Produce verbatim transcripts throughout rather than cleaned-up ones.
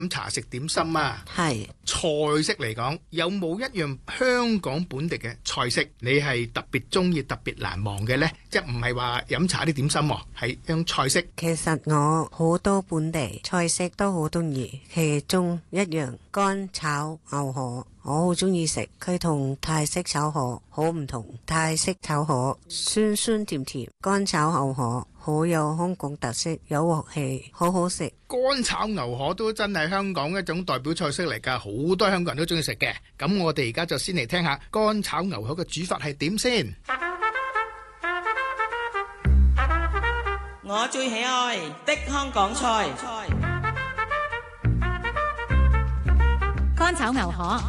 咁茶食點心啊， 係菜式嚟講，有冇一樣香港本地嘅菜式你係特別中意、特別難忘嘅呢？即係唔係話飲茶啲點心喎，係一種菜式。 其實我好多本地菜式都好中意，其中一樣乾炒牛河，我好中意食。佢同泰式炒河好唔同，泰式炒河酸酸甜甜，乾炒牛河好有香港特色，有鑊氣，好好食。 乾炒牛河都真係香港一種代表菜式嚟㗎，好多香港人都中意食嘅。咁我哋而家就先嚟聽下乾炒牛河嘅煮法係點先。 我最喜愛的香港菜， 乾炒牛河。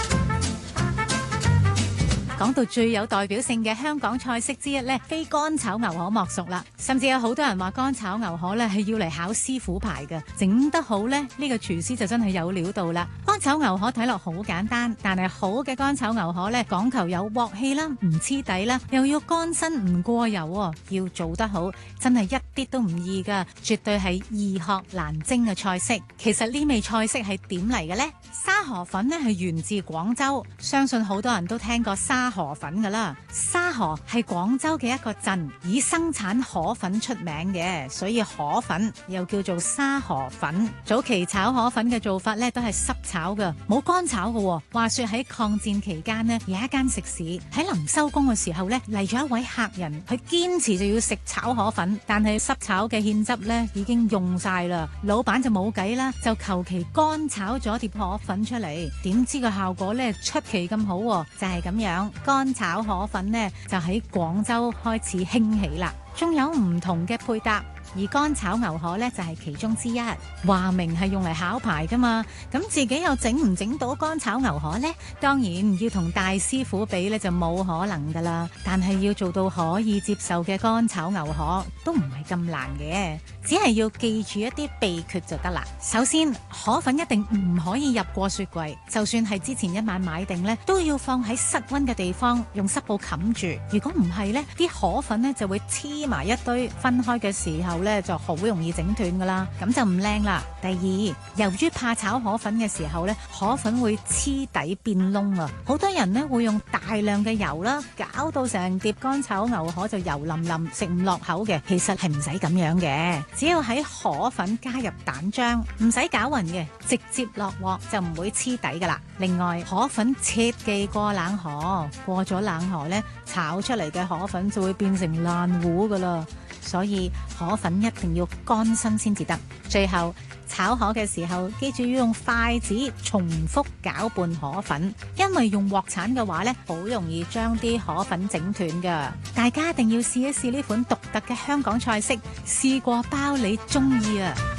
講到最有代表性嘅香港菜式之一呢，非乾炒牛河莫屬啦。甚至有好多人話乾炒牛河呢係要嚟考師傅牌嘅，整得好呢，呢個廚師就真係有料到啦。乾炒牛河睇落好簡單，但係好嘅乾炒牛河呢，講求有鑊氣啦，唔黐底啦，又要乾身唔過油喎，要做得好真係一啲都唔易噶，絕對係易學難精嘅菜式。其實呢味菜式係點嚟嘅呢？沙河粉呢係源自廣州，相信好多人都聽過沙河粉噶啦。沙河係廣州嘅一個鎮，以生產河粉出名嘅，所以河粉又叫做沙河粉。早期炒河粉嘅做法呢都係濕炒嘅，冇乾炒嘅。話說喺抗戰期間呢，有一間食肆喺臨收工嘅時候呢，嚟咗一位客人，佢堅持就要食炒河粉，但係濕炒嘅芡汁呢已經用晒啦，老闆就冇計啦，就求其乾炒咗碟河粉出嚟，點知個效果呢出奇咁好，就係咁樣，乾炒河粉呢就喺廣州開始興起啦。仲有唔同嘅配搭，而乾炒牛河呢就係其中之一。話明係用嚟考牌噶嘛，咁自己又整唔整到乾炒牛河呢？當然要同大師傅比呢就冇可能噶啦，但係要做到可以接受嘅乾炒牛河都唔係咁難嘅，只係要記住一啲秘訣就得啦。首先，河粉一定唔可以入過雪櫃，就算係之前一晚買定呢，都要放喺室溫嘅地方，用濕布冚住。如果唔係呢，啲河粉呢就會黐埋一堆，分開嘅時候呢就好容易整斷噶啦，咁就唔靚啦。第二，由於怕炒河粉嘅時候呢，河粉會黐底變燶啊，好多人呢會用大量嘅油啦，搞到成碟乾炒牛河就油淋淋，食唔落口嘅。其實係唔使咁樣嘅，只要喺河粉加入蛋漿，唔使攪勻嘅，直接落鑊就唔會黐底噶啦。另外，河粉切忌過冷河，過咗冷河呢，炒出嚟嘅河粉就會變成爛糊噶啦。所以河粉一定要乾身先至得。最後炒河嘅時候，記住要用筷子重複攪拌河粉，因為用鑊鏟嘅話呢，好容易將啲河粉整斷噶。大家一定要試一試呢款獨特嘅香港菜式，試過包你中意啊！